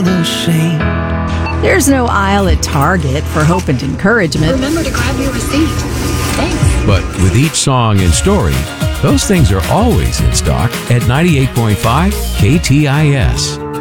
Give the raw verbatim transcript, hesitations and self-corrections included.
unashamed. There's no aisle at Target for hope and encouragement. Remember to grab your receipt. Thanks. But with each song and story, those things are always in stock at ninety-eight point five K T I S.